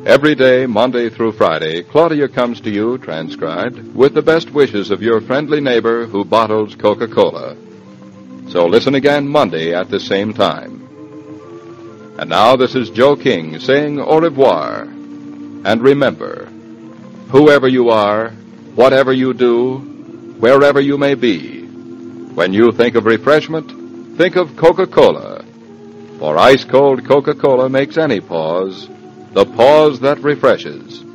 Every day, Monday through Friday, Claudia comes to you, transcribed, with the best wishes of your friendly neighbor who bottles Coca-Cola. So listen again Monday at the same time. And now this is Joe King saying au revoir. And remember, whoever you are, whatever you do, wherever you may be, when you think of refreshment, think of Coca-Cola. For ice-cold Coca-Cola makes any pause the pause that refreshes.